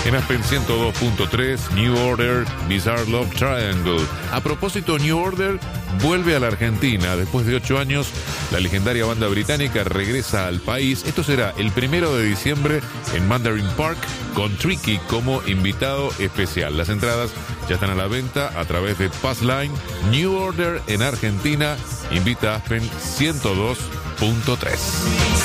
En Aspen 102.3, New Order, Bizarre Love Triangle. A propósito, New Order vuelve a la Argentina. Después de 8 años, la legendaria banda británica regresa al país. Esto será el 1 de diciembre en Mandarin Park, con Tricky como invitado especial. Las entradas ya están a la venta a través de Passline. New Order en Argentina invita a Aspen 102.3.